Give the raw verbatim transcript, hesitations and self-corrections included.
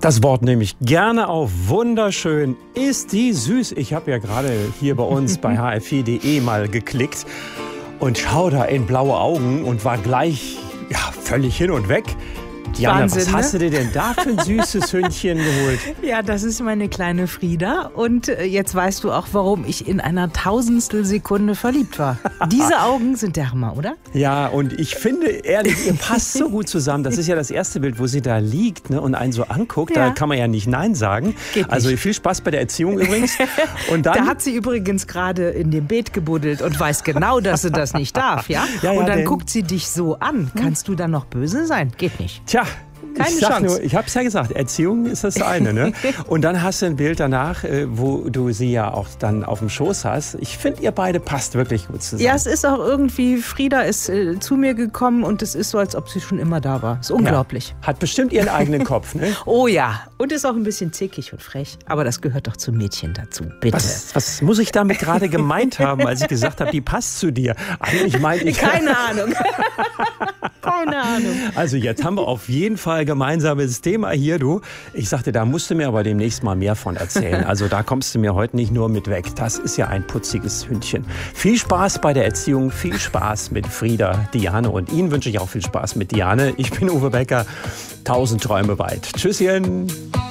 Das Wort nehme ich gerne auf. Wunderschön. Ist die süß? Ich habe ja gerade hier bei uns bei h f vier punkt d e mal geklickt und schau da in blaue Augen und war gleich ja, völlig hin und weg. Diana, Wahnsinn, was hast ne? du dir denn da für ein süßes Hündchen geholt? Ja, das ist meine kleine Frieda. Und jetzt weißt du auch, warum ich in einer Tausendstel Sekunde verliebt war. Diese Augen sind der Hammer, oder? Ja, und ich finde, ehrlich, ihr passt so gut zusammen. Das ist ja das erste Bild, wo sie da liegt, ne, und einen so anguckt. Ja. Da kann man ja nicht Nein sagen. Geht also nicht. viel Spaß bei der Erziehung übrigens. Und dann, Da hat sie übrigens gerade in dem Beet gebuddelt und weiß genau, dass sie das nicht darf, ja? Ja, ja, und dann denn- guckt sie dich so an. Kannst du dann noch böse sein? Geht nicht. Tja, Keine ich sag Chance. nur, ich habe es ja gesagt, Erziehung ist das eine. Ne? Und dann hast du ein Bild danach, äh, wo du sie ja auch dann auf dem Schoß hast. Ich finde, ihr beide passt wirklich gut zusammen. Ja, es ist auch irgendwie, Frieda ist äh, zu mir gekommen und es ist so, als ob sie schon immer da war. Ist unglaublich. Ja. Hat bestimmt ihren eigenen Kopf. Ne? Oh ja, und ist auch ein bisschen zickig und frech. Aber das gehört doch zu Mädchen dazu, bitte. Was, was muss ich damit gerade gemeint haben, als ich gesagt habe, die passt zu dir? Eigentlich meinte ich... Keine Ahnung. Keine Ahnung. Also jetzt haben wir auf jeden Fall gemeinsames Thema hier, du. Ich sagte, da musst du mir aber demnächst mal mehr von erzählen. Also da kommst du mir heute nicht nur mit weg. Das ist ja ein putziges Hündchen. Viel Spaß bei der Erziehung, viel Spaß mit Frieda, Diane und Ihnen wünsche ich auch viel Spaß mit Diane. Ich bin Uwe Becker, tausend Träume weit. Tschüsschen.